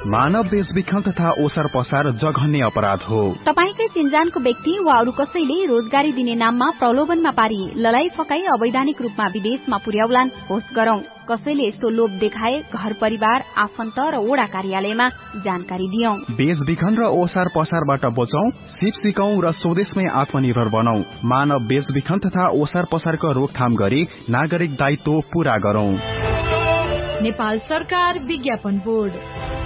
मानव बेचबिखन तथा ओसार पसार जघन्य अपराध हो। तपाईकै चिन्जानको व्यक्ति वा अरू कसैले रोजगारी दिने नाममा प्रलोभनमा पारी ललाई फकाई अवैधानिक रूपमा विदेशमा पुर्याउलान् होस् गरौं। कसैले यस्तो लोभ देखाए घर परिवार आफन्त र ओडा कार्यालयमा जानकारी दियौं। बेचबिखन र ओसार पसारबाट बचौं, सिप सिकौं र स्वदेशमै आत्मनिर्भर बनौं। मानव बेचबिखन तथा ओसार पसारको रोकथाम गरी नागरिक दायित्व पूरा गरौं। नेपाल सरकार विज्ञापन बोर्ड।